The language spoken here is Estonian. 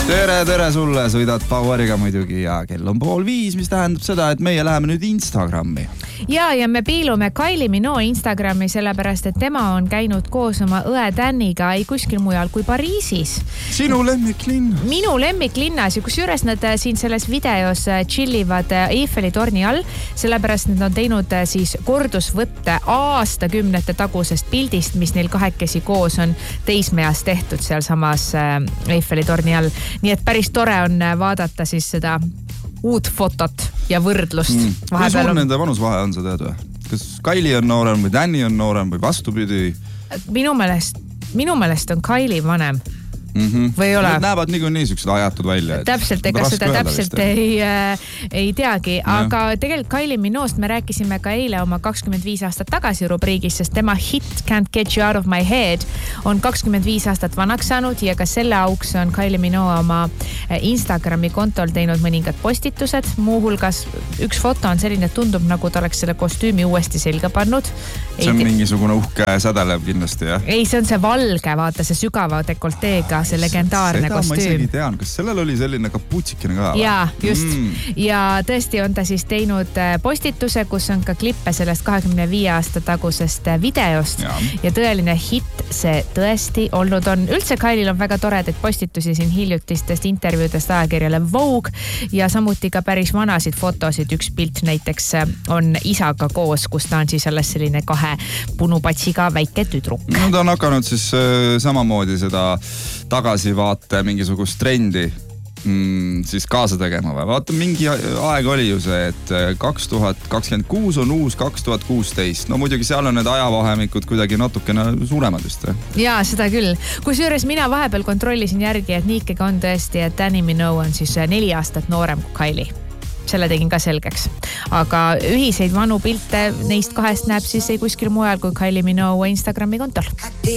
Tere sulle, sõidad Poweriga muidugi ja kell on 4:30, mis tähendab seda, et meie läheme nüüd Instagrami. Ja me piilume Kylie Minogue Instagrami, sellepärast, et tema on käinud koos oma õe Daniga ei kuskil mujal kui Pariisis. Sinu lemmiklinnas. Minu lemmiklinnas ja kusjuures nad siin selles videos chillivad Eiffeli torni all, sellepärast nad on teinud siis kordusvõtte aastakümnete tagusest pildist, mis neil kahekesi koos on teismeas tehtud seal samas Eiffeli torni all. Nii et päris tore on vaadata siis seda uut fotot ja võrdlust. Kui suur nende vanusvahe on, sa tead või? Kas Kylie on noorem või Danny on noorem või vastupidi? Minu meelest on Kylie vanem. Või ole? Need näevad niikuinii niisugused ajatud välja. Täpselt, ega seda täpselt ei teagi, aga tegelikult Kylie Minogue'st me rääkisime ka eile oma 25 aastat tagasi rubriigis, sest tema hit Can't Get You Out of My Head on 25 aastat vanaks saanud ja ka selle auks on Kylie Minogue oma Instagrami kontol teinud mõningad postitused. Muuhulgas üks foto on selline, et tundub nagu ta oleks selle kostüümi uuesti selga pannud. See on mingisugune uhke sädelev kindlasti, jah? Ei, see on see valge, vaata see sügava dekolteega, see legendaarne kostüüm. Seda ma isegi tean, kas sellel oli selline kaputsikene ka? Jaa, just. Ja tõesti on ta siis teinud postituse, kus on ka klippe sellest 25 aasta tagusest videost ja tõeline hit see tõesti olnud on. Üldse Kylie'l on väga toredaid postitusi siin hiljutistest intervjuudest ajakirjale Vogue ja samuti ka päris vanasid fotosid. Üks pilt näiteks on isaga koos, kus ta on siis alles selline 2 punupatsiga väike tüdruk. No ta on hakanud siis samamoodi seda tagasivaate mingisugust trendi siis kaasa tegema või? Vaata, mingi aeg oli ju see, et 2026 on uus 2016. No muidugi seal on need ajavahemikud kuidagi natukene suuremad just. Jaa, seda küll. Kusjuures mina vahepeal kontrollisin järgi, et nii ikkagi on tõesti, et Danny Minogue on siis 4 aastat noorem kui Kylie. Selle tegin ka selgeks. Aga ühiseid vanu pilte neist 2 näeb siis ei kuskil mujal kui Kylie Minogue Instagrami kontol.